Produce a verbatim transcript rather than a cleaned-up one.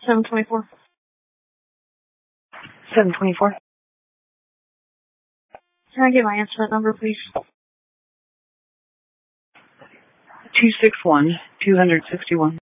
seven twenty-four. seven twenty-four. Can I get my incident number, please? two six one, two six one.